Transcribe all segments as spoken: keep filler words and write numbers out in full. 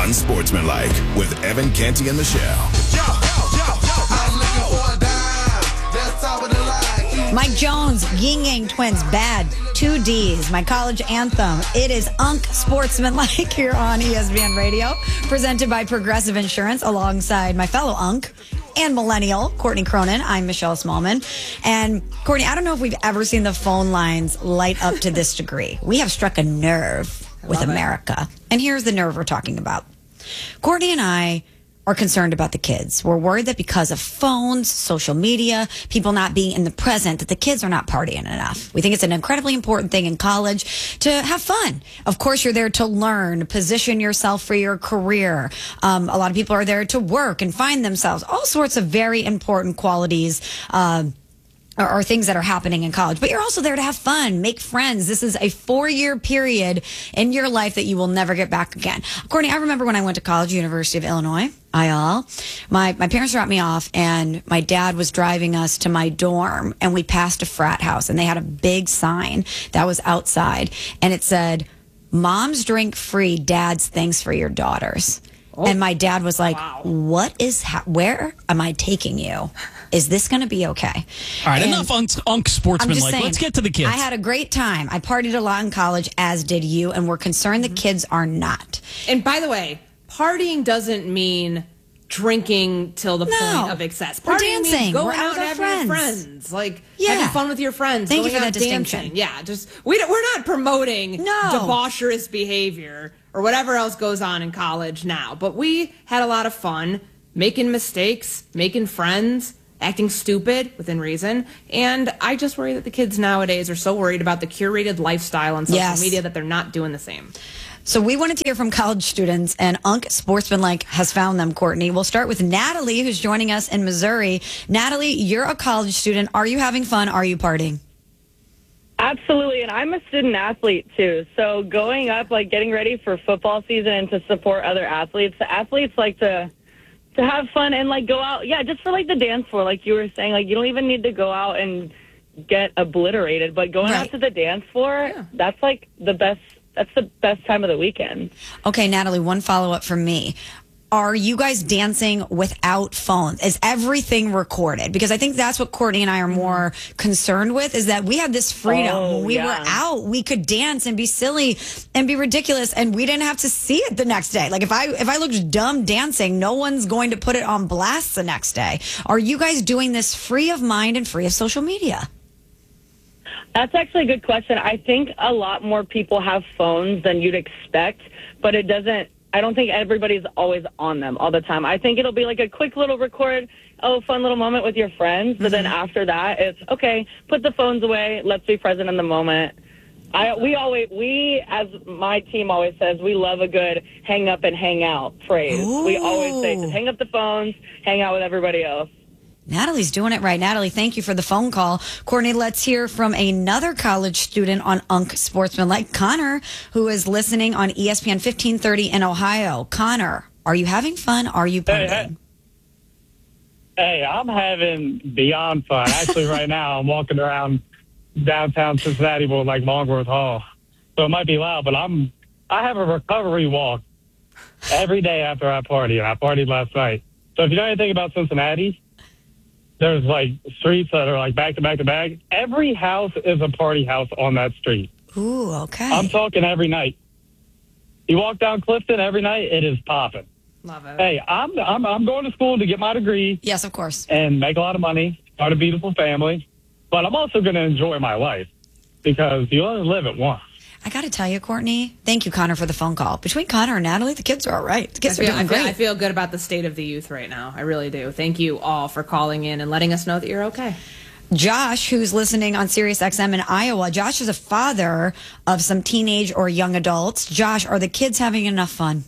Unsportsmanlike with Evan Canty and Michelle. Yo, yo, yo, yo. I'm looking for a dime. That's top of the line. Mike Jones, Ying Yang Twins, Bad, two D's, my college anthem. It is Unsportsmanlike here on E S P N Radio, presented by Progressive Insurance, alongside my fellow Unk and millennial, Courtney Cronin. I'm Michelle Smallman. And Courtney, I don't know if we've ever seen the phone lines light up to this degree. We have struck a nerve with America. It. And here's the nerve we're talking about. Courtney and I are concerned about the kids. We're worried that because of phones, social media, people not being in the present, that the kids are not partying enough. We think it's an incredibly important thing in college to have fun. Of course, you're there to learn, position yourself for your career. Um, a lot of people are there to work and find themselves. All sorts of very important qualities uh, Or, or things that are happening in college. But you're also there to have fun, make friends. This is a four-year period in your life that you will never get back again. Courtney, I remember when I went to college, University of Illinois, I L. My, my parents dropped me off, and my dad was driving us to my dorm, and we passed a frat house, and they had a big sign that was outside, and it said, "Moms drink free, dads thanks for your daughters." Oh, and my dad was like, wow. What is, ha- where am I taking you? Is this going to be okay? All right, and enough unk, unk sportsmanlike. Saying, let's get to the kids. I had a great time. I partied a lot in college, as did you, and we're concerned the kids are not. And by the way, partying doesn't mean drinking till the no, point of excess. We're Partying dancing. means going we're out out and having friends. friends. Like, yeah. having fun with your friends. Thank going you for out that dancing. distinction. Yeah, just we don't, we're not promoting no. debaucherous behavior or whatever else goes on in college now. But we had a lot of fun making mistakes, making friends, acting stupid within reason. And I just worry that the kids nowadays are so worried about the curated lifestyle on social yes. media that they're not doing the same. So we wanted to hear from college students, and Unk Sportsmanlike has found them, Courtney. We'll start with Natalie, who's joining us in Missouri. Natalie, you're a college student. Are you having fun? Are you partying? Absolutely, and I'm a student athlete, too. So going up, like getting ready for football season and to support other athletes, the athletes like to to have fun and, like, go out, yeah, just for, like, the dance floor, like you were saying. Like, you don't even need to go out and get obliterated, but going right. out to the dance floor, yeah. that's, like, the best. That's the best time of the weekend. Okay, Natalie, one follow-up from me. Are you guys dancing without phones? Is everything recorded? Because I think that's what Courtney and I are more concerned with, is that we had this freedom. Oh, when we yeah. were out, we could dance and be silly and be ridiculous, and we didn't have to see it the next day. Like, if I if I looked dumb dancing, no one's going to put it on blast the next day. Are you guys doing this free of mind and free of social media? That's actually a good question. I think a lot more people have phones than you'd expect, but it doesn't, I don't think everybody's always on them all the time. I think it'll be like a quick little record, oh, fun little moment with your friends, but mm-hmm. then after that, it's, okay, put the phones away, let's be present in the moment. I, we always, we, as my team always says, we love a good hang up and hang out phrase. Ooh. We always say, just hang up the phones, hang out with everybody else. Natalie's doing it right. Natalie, thank you for the phone call. Courtney, let's hear from another college student on Unk Sportsmanlike, Connor, who is listening on E S P N fifteen thirty in Ohio. Connor, are you having fun? Are you partying? Hey, hey. hey, I'm having beyond fun. Actually, right now, I'm walking around downtown Cincinnati with like Longworth Hall. So it might be loud, but I'm I have a recovery walk every day after I party, and I partied last night. So if you know anything about Cincinnati, there's, like, streets that are, like, back-to-back to back. Every house is a party house on that street. Ooh, okay. I'm talking every night. You walk down Clifton every night, it is popping. Love it. Hey, I'm, I'm I'm going to school to get my degree. Yes, of course. And make a lot of money, start a beautiful family. But I'm also going to enjoy my life because you only live it once. I got to tell you, Courtney, thank you, Connor, for the phone call. Between Connor and Natalie, the kids are all right. The kids I feel, are doing I feel, great. I feel good about the state of the youth right now. I really do. Thank you all for calling in and letting us know that you're okay. Josh, who's listening on Sirius X M in Iowa, Josh is a father of some teenage or young adults. Josh, are the kids having enough fun?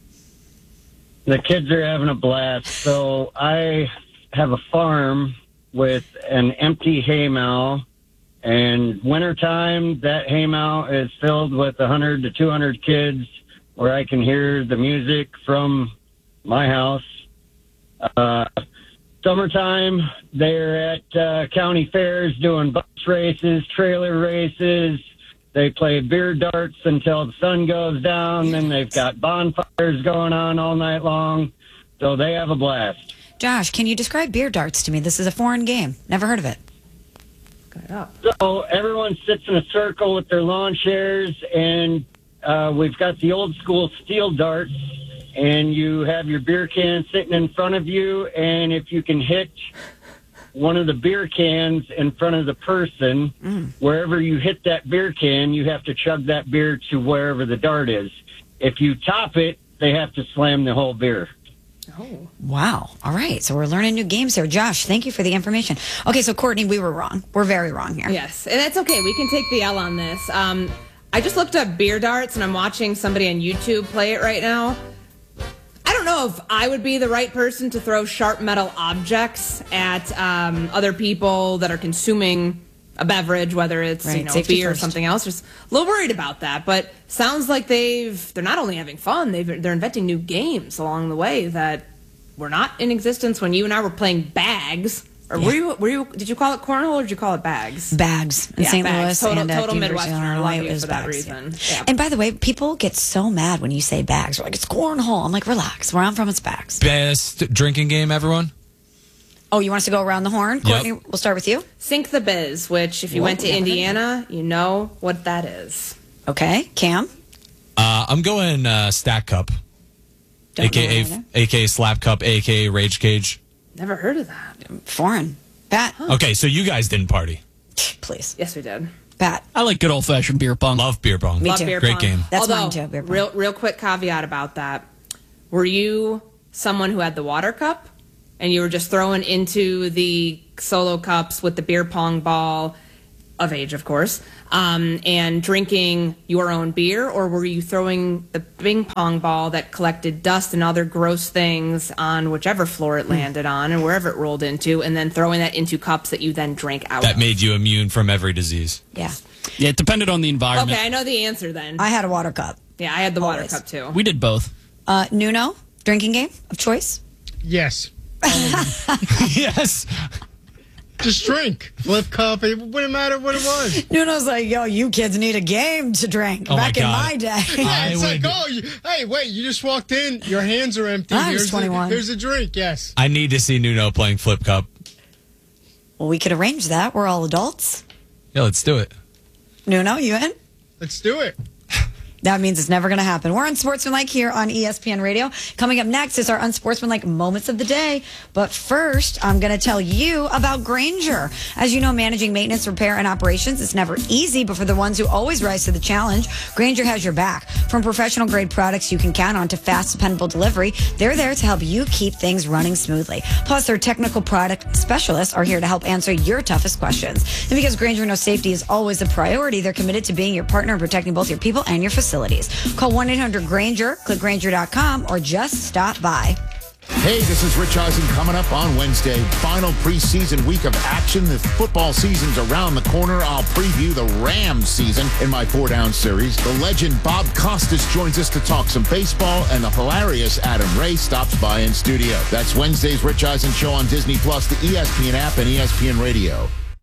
The kids are having a blast. So I have a farm with an empty haymow. And wintertime, that haymow is filled with one hundred to two hundred kids where I can hear the music from my house. Uh, summertime, they're at uh, county fairs doing bus races, trailer races, They play beer darts until the sun goes down, and they've got bonfires going on all night long. So they have a blast. Josh, can you describe beer darts to me? This is a foreign game. Never heard of it. So everyone sits in a circle with their lawn chairs, and uh, we've got the old school steel darts, and you have your beer can sitting in front of you, and if you can hit one of the beer cans in front of the person, mm. wherever you hit that beer can, you have to chug that beer to wherever the dart is. If you top it, they have to slam the whole beer. Oh. Wow. All right. So we're learning new games here. Josh, thank you for the information. Okay, so Courtney, we were wrong. We're very wrong here. Yes, and that's okay. We can take the L on this. Um, I just looked up beer darts, and I'm watching somebody on YouTube play it right now. I don't know if I would be the right person to throw sharp metal objects at um, other people that are consuming a beverage, whether it's right, you know beer first. Or something else. Just a little worried about that, but sounds like they've they're not only having fun, they've they're inventing new games along the way that were not in existence when you and I were playing bags. Or yeah. were you were you did you call it cornhole or did you call it bags? Bags in yeah, Saint bags. Louis total, and total at Midwesterner. I love you for that bags, reason. Yeah. Yeah. And by the way, people get so mad when you say bags. They're like, it's cornhole. I'm like, relax. Where I'm from, it's bags. Best drinking game, everyone? Oh, you want us to go around the horn? Courtney, yep. We'll start with you. Sink the Biz, which if you Whoa, went to Indiana, you know what that is. Okay. Cam? Uh, I'm going uh, Stack Cup. Don't A K A A K A Slap Cup, A K A Rage Cage. Never heard of that. Foreign. Pat? Huh. Okay, so you guys didn't party. Please. Yes, we did. Pat? I like good old-fashioned beer pong. Love beer pong. Me Love too. Beer Great pong. game. That's Although, mine too, beer pong. Real, real quick caveat about that. Were you someone who had the water cup and you were just throwing into the solo cups with the beer pong ball, of age, of course, um, and drinking your own beer? Or were you throwing the ping pong ball that collected dust and other gross things on whichever floor it landed on and wherever it rolled into, and then throwing that into cups that you then drank out That of? made you immune from every disease. Yeah. Yeah, it depended on the environment. Okay, I know the answer then. I had a water cup. Yeah, I had the Always. water cup too. We did both. Uh, Nuno, drinking game of choice? Yes. Yes. Just drink. Flip cup. It wouldn't matter what it was. Nuno's like, yo, you kids need a game to drink. Oh Back my in God. my day. Yeah, it's would- like, oh, you, hey, wait, you just walked in. Your hands are empty. I was here's twenty-one. A, here's a drink. Yes. I need to see Nuno playing Flip Cup. Well, we could arrange that. We're all adults. Yeah, let's do it. Nuno, you in? Let's do it. That means it's never going to happen. We're Unsportsmanlike here on E S P N Radio. Coming up next is our Unsportsmanlike Moments of the Day. But first, I'm going to tell you about Grainger. As you know, managing maintenance, repair, and operations is never easy, but for the ones who always rise to the challenge, Grainger has your back. From professional-grade products you can count on to fast, dependable delivery, they're there to help you keep things running smoothly. Plus, their technical product specialists are here to help answer your toughest questions. And because Grainger knows safety is always a priority, they're committed to being your partner and protecting both your people and your facilities. Call one eight hundred Grainger, click Grainger dot com, or just stop by. Hey, this is Rich Eisen coming up on Wednesday. Final preseason week of action. The football season's around the corner. I'll preview the Rams season in my Four Down series. The legend Bob Costas joins us to talk some baseball, and the hilarious Adam Ray stops by in studio. That's Wednesday's Rich Eisen Show on Disney Plus, the E S P N app, and E S P N Radio.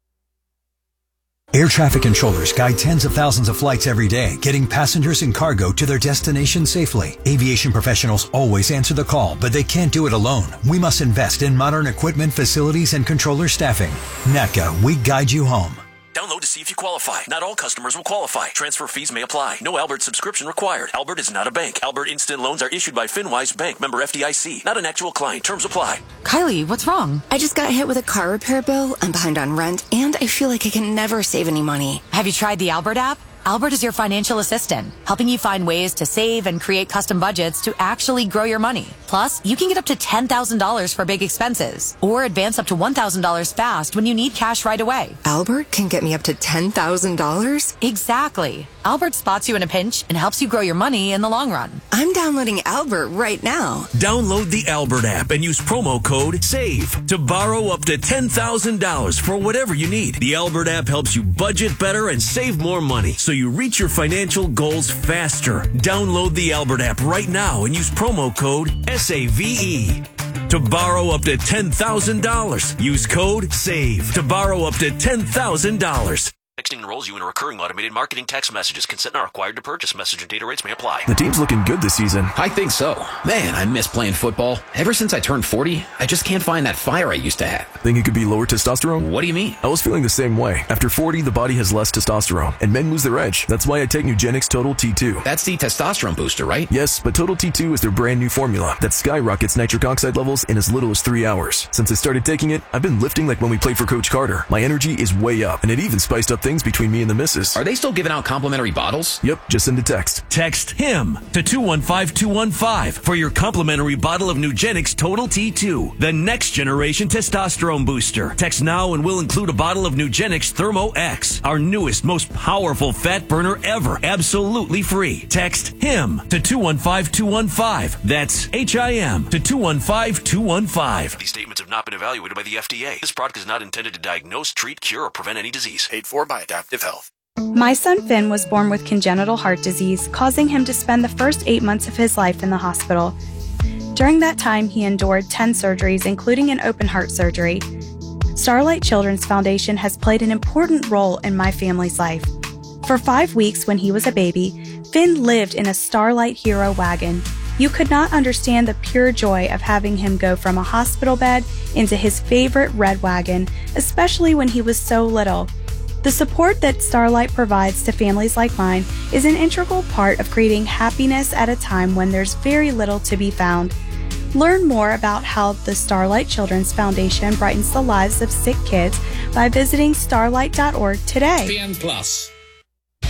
Air traffic controllers guide tens of thousands of flights every day, getting passengers and cargo to their destination safely. Aviation professionals always answer the call, but they can't do it alone. We must invest in modern equipment, facilities, and controller staffing. N A T C A, we guide you home. Download to see if you qualify. Not all customers will qualify. Transfer fees may apply. No Albert subscription required. Albert is not a bank. Albert Instant Loans are issued by FinWise Bank, member F D I C. Not an actual client. Terms apply. Kylie, what's wrong? I just got hit with a car repair bill. I'm behind on rent, and I feel like I can never save any money. Have you tried the Albert app? Albert is your financial assistant, helping you find ways to save and create custom budgets to actually grow your money. Plus, you can get up to ten thousand dollars for big expenses, or advance up to one thousand dollars fast when you need cash right away. Albert can get me up to ten thousand dollars? Exactly. Albert spots you in a pinch and helps you grow your money in the long run. I'm downloading Albert right now. Download the Albert app and use promo code SAVE to borrow up to ten thousand dollars for whatever you need. The Albert app helps you budget better and save more money, so you reach your financial goals faster. Download the Albert app right now and use promo code S A V E to borrow up to ten thousand dollars. Use code SAVE to borrow up to ten thousand dollars. Texting enrolls you in a recurring automated marketing text messages. Consent not required to purchase. Message and data rates may apply. The team's looking good this season. I think so. Man, I miss playing football. Ever since I turned forty, I just can't find that fire I used to have. Think it could be lower testosterone? What do you mean? I was feeling the same way. After forty, the body has less testosterone, and men lose their edge. That's why I take Nugenix Total T two. That's the testosterone booster, right? Yes, but Total T two is their brand new formula that skyrockets nitric oxide levels in as little as three hours. Since I started taking it, I've been lifting like when we played for Coach Carter. My energy is way up, and it even spiced up things between me and the missus. Are they still giving out complimentary bottles? Yep, just send a text. Text HIM to two one five two one five for your complimentary bottle of Nugenix Total T two, the next generation testosterone booster. Text now and we'll include a bottle of Nugenix Thermo X, our newest, most powerful fat burner ever, absolutely free. Text HIM to two one five two one five. That's H I M to two one five two one five. These statements have not been evaluated by the F D A. This product is not intended to diagnose, treat, cure, or prevent any disease. Paid for by Adaptive Health. My son Finn was born with congenital heart disease, causing him to spend the first eight months of his life in the hospital. During that time, he endured ten surgeries, including an open heart surgery. Starlight Children's Foundation has played an important role in my family's life. For five weeks when he was a baby, Finn lived in a Starlight Hero wagon. You could not understand the pure joy of having him go from a hospital bed into his favorite red wagon, especially when he was so little. The support that Starlight provides to families like mine is an integral part of creating happiness at a time when there's very little to be found. Learn more about how the Starlight Children's Foundation brightens the lives of sick kids by visiting starlight dot org today. P N Plus.